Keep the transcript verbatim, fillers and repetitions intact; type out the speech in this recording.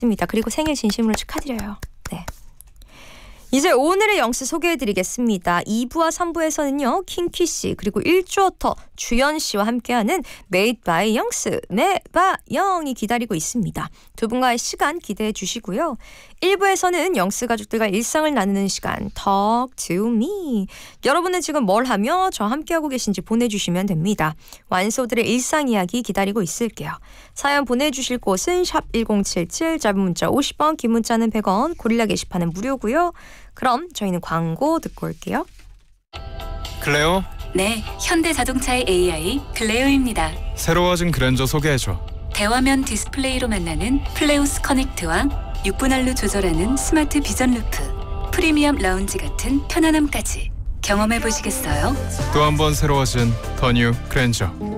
입니다. 그리고 생일 진심으로 축하드려요. 네. 이제 오늘의 영스 소개해드리겠습니다. 이 부와 삼 부에서는요. 킹키씨 그리고 일주어터 주연씨와 함께하는 Made by 영스 네바 영이 기다리고 있습니다. 두 분과의 시간 기대해 주시고요. 일 부에서는 영스 가족들과 일상을 나누는 시간 Talk to me. 여러분은 지금 뭘 하며 저와 함께하고 계신지 보내주시면 됩니다. 완소들의 일상 이야기 기다리고 있을게요. 사연 보내주실 곳은 샵 일공칠칠, 짧은 문자 오십 원, 긴 문자는 백 원, 고릴라 게시판은 무료고요. 그럼 저희는 광고 듣고 올게요. 클레오? 네, 현대자동차의 에이아이 클레오입니다. 새로워진 그랜저 소개해줘. 대화면 디스플레이로 만나는 플레오스 커넥트와 육 분할로 조절하는 스마트 비전 루프, 프리미엄 라운지 같은 편안함까지 경험해 보시겠어요? 또 한 번 새로워진 더 뉴 그랜저.